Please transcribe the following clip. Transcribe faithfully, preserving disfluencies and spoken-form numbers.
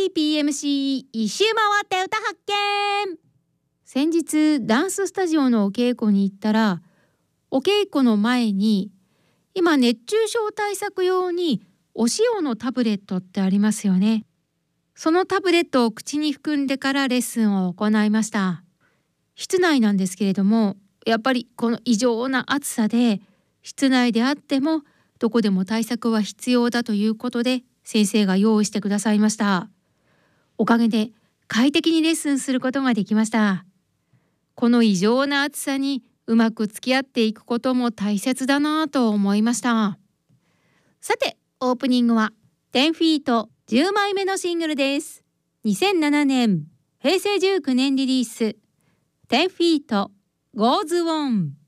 ーピーエムシー 一周回って歌発見。先日ダンススタジオのお稽古に行ったら、お稽古の前に今熱中症対策用にお塩のタブレットってありますよね。そのタブレットを口に含んでからレッスンを行いました。室内なんですけれども、やっぱりこの異常な暑さで室内であってもどこでも対策は必要だということで先生が用意してくださいました。おかげで快適にレッスンすることができました。この異常な暑さにうまく付き合っていくことも大切だなと思いました。さて、オープニングはじゅうフィートじゅうまいめのシングルです。にせんななねんへいせいじゅうきゅうねんリリースじゅうフィート Goes On。